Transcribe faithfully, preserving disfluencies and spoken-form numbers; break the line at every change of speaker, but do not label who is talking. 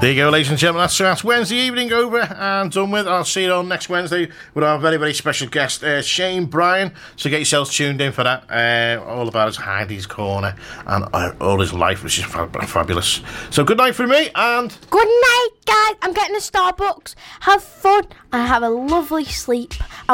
There you go, ladies and gentlemen. That's, that's Wednesday evening over and done with. I'll see you on next Wednesday with our very, very special guest, uh, Shane Bryan. So get yourselves tuned in for that. Uh, all about his Heidi's Corner and uh, all his life, which is fab- fabulous. So good night for me and...
Good night, guys. I'm getting a Starbucks. Have fun and have a lovely sleep.